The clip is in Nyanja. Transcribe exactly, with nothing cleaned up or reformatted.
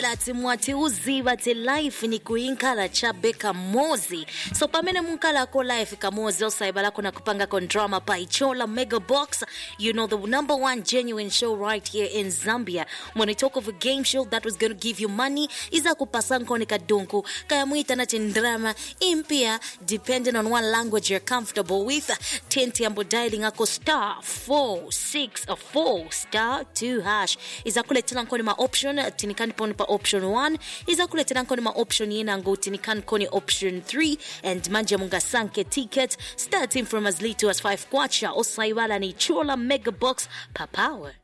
Lati mwati uziva te life ni kuinkala cha beka mozi. So pamene munkala ko life kamozi osaibala kuna kupanga kon drama pa Ichola Mega Box. You know, the number one genuine show right here in Zambia. When I talk of a game show that was going to give you money, iza kupasanko ni kadunku. Kaya muita na drama impia, depending on what language you're comfortable with. Tenti ambo dialing ako star four six four star two hash. Iza kuletela nkoni ma option tinikani poni pa option one. Iza kuletela nkoni ma option yena ngo tinikani koni option three. And manje munga sanke ticket starting from as little as five kwacha. Osaiwala ni Chola Mega Box pa power.